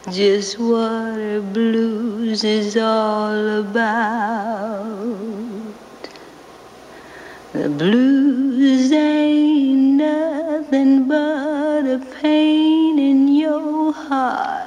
just what a blues is all about. The blues ain't nothing but a pain in your heart.